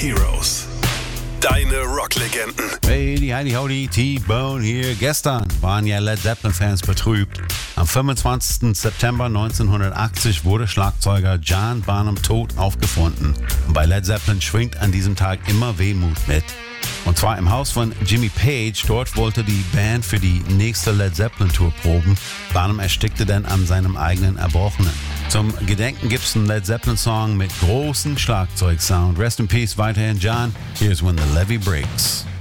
Heroes. Deine Rocklegenden. Hey, Heidi Howdy, T-Bone hier. Gestern waren ja Led Zeppelin-Fans betrübt. Am 25. September 1980 wurde Schlagzeuger John Bonham tot aufgefunden. Und bei Led Zeppelin schwingt an diesem Tag immer Wehmut mit. Und zwar im Haus von Jimmy Page. Dort wollte die Band für die nächste Led Zeppelin-Tour proben. Bonham erstickte dann an seinem eigenen Erbrochenen. Zum Gedenken gibt's einen Led Zeppelin-Song mit großem Schlagzeugsound. Rest in Peace weiterhin, John. Here's When the Levee Breaks.